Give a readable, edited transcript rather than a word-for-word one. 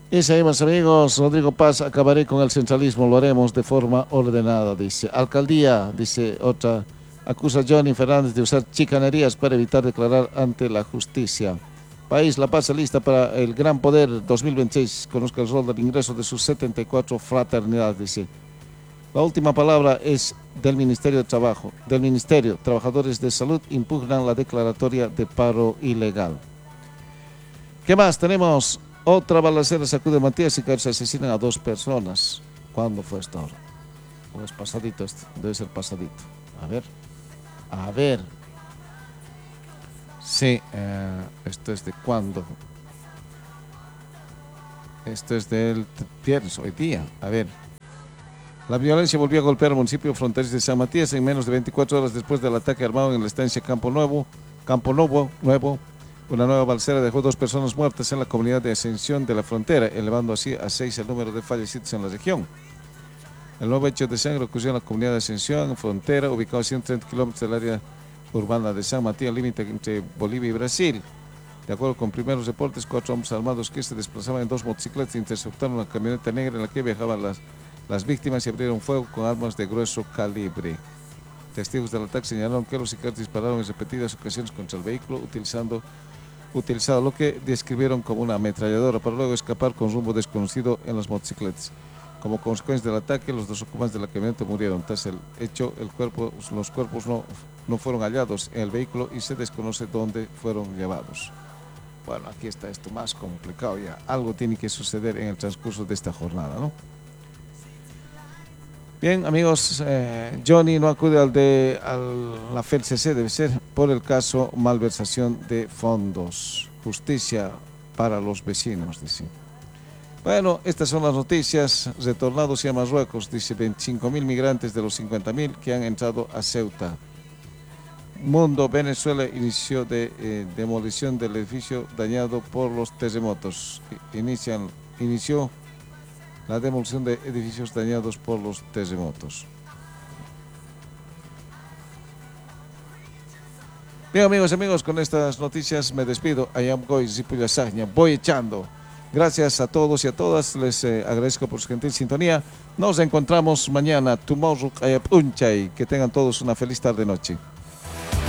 Y seguimos amigos, Rodrigo Paz, acabaré con el centralismo, lo haremos de forma ordenada, dice. Alcaldía, dice otra, acusa a Johnny Fernández de usar chicanerías para evitar declarar ante la justicia. País, La Paz lista para el Gran Poder 2026, conozca el rol del ingreso de sus 74 fraternidades, dice. La última palabra es del Ministerio de Trabajo. Del Ministerio, trabajadores de salud impugnan la declaratoria de paro ilegal. ¿Qué más? Tenemos otra balacera sacude Matías y que se asesinan a 2 personas. ¿Cuándo fue esto ahora? ¿O es pasadito esto? Debe ser pasadito. A ver. A ver. Sí, esto es de cuándo. Esto es del viernes, hoy día. A ver. La violencia volvió a golpear al municipio fronterizo de San Matías en menos de 24 horas después del ataque armado en la estancia Campo Nuevo. Una nueva balacera dejó 2 personas muertas en la comunidad de Ascensión de la Frontera, elevando así a 6 el número de fallecidos en la región. El nuevo hecho de sangre ocurrió en la comunidad de Ascensión, Frontera, ubicado a 130 kilómetros del área urbana de San Matías, límite entre Bolivia y Brasil. De acuerdo con primeros reportes, 4 hombres armados que se desplazaban en 2 motocicletas interceptaron una camioneta negra en la que viajaban las víctimas y abrieron fuego con armas de grueso calibre. Testigos del ataque señalaron que los sicarios dispararon en repetidas ocasiones contra el vehículo utilizado lo que describieron como una ametralladora para luego escapar con rumbo desconocido en las motocicletas. Como consecuencia del ataque, los 2 ocupantes de la camioneta murieron. Tras el hecho, los cuerpos no fueron hallados en el vehículo y se desconoce dónde fueron llevados. Bueno, aquí está esto más complicado ya. Algo tiene que suceder en el transcurso de esta jornada, ¿no? Bien, amigos, Johnny no acude a la FELCC, debe ser, por el caso malversación de fondos. Justicia para los vecinos, dice. Bueno, estas son las noticias. Retornados y a Marruecos, dice 25.000 migrantes de los 50.000 que han entrado a Ceuta. Mundo, Venezuela inició demolición del edificio dañado por los terremotos. Inició la demolición de edificios dañados por los terremotos. Bien, amigos, con estas noticias me despido. I am going voy echando. Gracias a todos y a todas, les agradezco por su gentil sintonía. Nos encontramos mañana, tomorrow, que tengan todos una feliz tarde-noche.